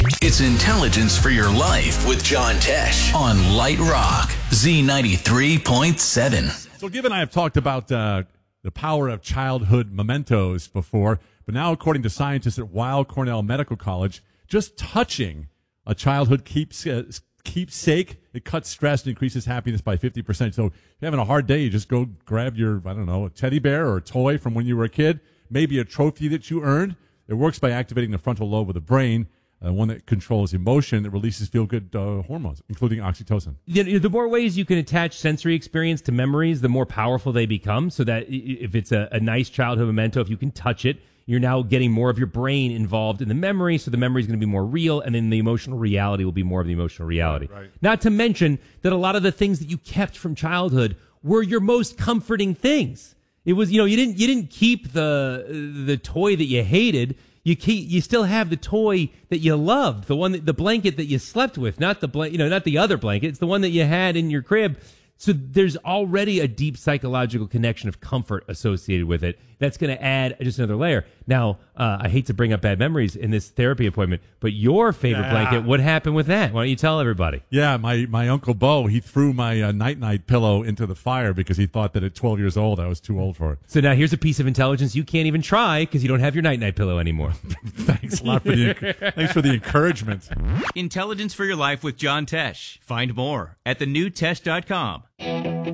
It's Intelligence for Your Life with John Tesh on Light Rock, Z93.7. So Gibb and I have talked about the power of childhood mementos before, but now according to scientists at Weill Cornell Medical College, just touching a childhood keepsake, it cuts stress and increases happiness by 50%. So if you're having a hard day, you just go grab your, a teddy bear or a toy from when you were a kid, maybe a trophy that you earned. It works by activating the frontal lobe of the brain, one that controls emotion, that releases feel-good hormones, including oxytocin. The more ways you can attach sensory experience to memories, the more powerful they become. So that if it's a nice childhood memento, if you can touch it, you're now getting more of your brain involved in the memory, so the memory is going to be more real, and then the emotional reality will be more of the emotional reality. Right. Not to mention that a lot of the things that you kept from childhood were your most comforting things. It was, you didn't keep the toy that you hated. You still have the toy that you loved, the blanket that you slept with, not the other blanket. It's the one that you had in your crib. So there's already a deep psychological connection of comfort associated with it. That's going to add just another layer. Now, I hate to bring up bad memories in this therapy appointment, but your favorite blanket, what happened with that? Why don't you tell everybody? Yeah, my Uncle Bo, he threw my night-night pillow into the fire because he thought that at 12 years old I was too old for it. So now here's a piece of intelligence you can't even try because you don't have your night-night pillow anymore. Thanks a lot for the encouragement. Intelligence for Your Life with John Tesh. Find more at thenewtesh.com.